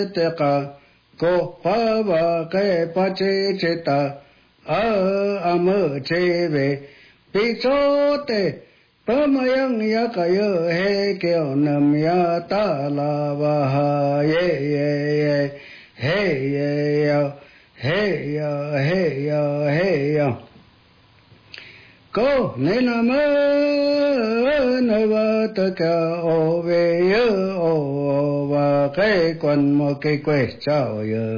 te ka ko pa ba ke pa che ta am che ve pi cho te pa ma yang ya ka yo he ke nam ya ta la ba ha ye hey ya ko ne na ma na va ta ka o ve yo o va cái quan một cái quê chào yo